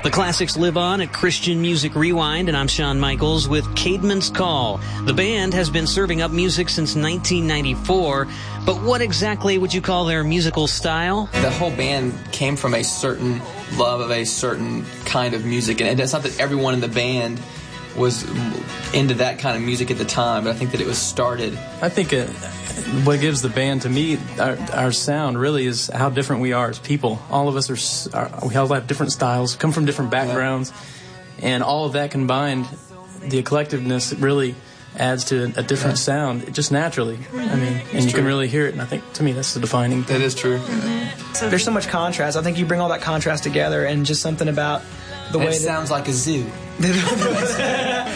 The classics live on at Christian Music Rewind, and I'm Shawn Michaels with Caedmon's Call. The band has been serving up music since 1994, but what exactly would you call their musical style? The whole band came from a certain love of a certain kind of music, and it's not that everyone in the band was into that kind of music at the time, but I think that it was started. I think what gives the band, to me, our sound really is how different we are as people. All of us we all have different styles, come from different backgrounds, and all of that combined, the collectiveness really adds to a different sound, just naturally. I mean, and you can really hear it, and I think, to me, that's the defining thing. That is true. So there's so much contrast. I think you bring all that contrast together, and just something about the way it sounds like a zoo.